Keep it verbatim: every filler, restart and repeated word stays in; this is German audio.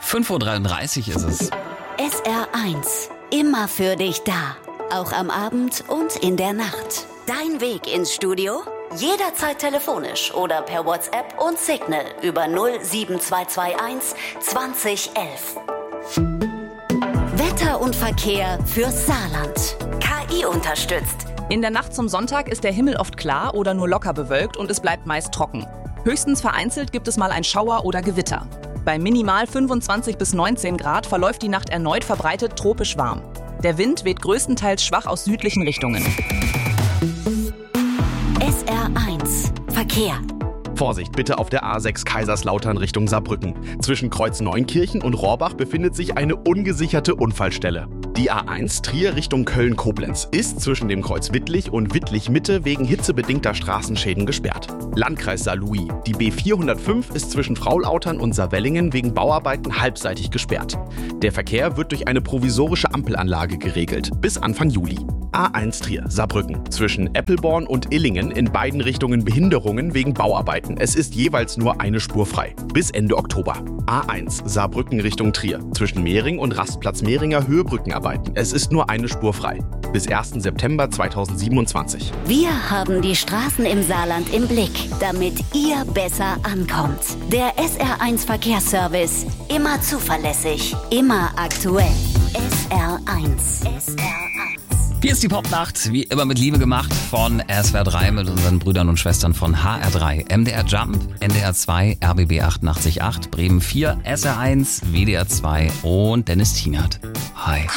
fünf Uhr dreiunddreißig ist es. S R eins. Immer für dich da. Auch am Abend und in der Nacht. Dein Weg ins Studio? Jederzeit telefonisch oder per WhatsApp und Signal über null sieben zwei zwei eins zwanzig elf. Wetter und Verkehr fürs Saarland. K I unterstützt. In der Nacht zum Sonntag ist der Himmel oft klar oder nur locker bewölkt und es bleibt meist trocken. Höchstens vereinzelt gibt es mal ein Schauer oder Gewitter. Bei minimal fünfundzwanzig bis neunzehn Grad verläuft die Nacht erneut verbreitet tropisch warm. Der Wind weht größtenteils schwach aus südlichen Richtungen. S R eins. Verkehr. Vorsicht bitte auf der A sechs Kaiserslautern Richtung Saarbrücken. Zwischen Kreuz Neunkirchen und Rohrbach befindet sich eine ungesicherte Unfallstelle. Die A eins Trier Richtung Köln-Koblenz ist zwischen dem Kreuz Wittlich und Wittlich-Mitte wegen hitzebedingter Straßenschäden gesperrt. Landkreis Saarlouis. Die B vierhundertfünf ist zwischen Fraulautern und Saarwellingen wegen Bauarbeiten halbseitig gesperrt. Der Verkehr wird durch eine provisorische Ampelanlage geregelt, bis Anfang Juli. A eins Trier, Saarbrücken. Zwischen Eppelborn und Illingen in beiden Richtungen Behinderungen wegen Bauarbeiten. Es ist jeweils nur eine Spur frei. Bis Ende Oktober. A eins Saarbrücken Richtung Trier. Zwischen Mehring und Rastplatz Mehringer Höhebrückenarbeiten. Es ist nur eine Spur frei. Bis ersten September zweitausendsiebenundzwanzig. Wir haben die Straßen im Saarland im Blick, damit ihr besser ankommt. Der S R eins Verkehrsservice. Immer zuverlässig, immer aktuell. S R eins. S R eins. Hier ist die Popnacht, wie immer mit Liebe gemacht von S W R drei mit unseren Brüdern und Schwestern von H R drei, M D R Jump, N D R zwei, R B B achtundachtzig Komma acht, Bremen vier, S R eins, W D R zwei und Dennis Tienert. Hi.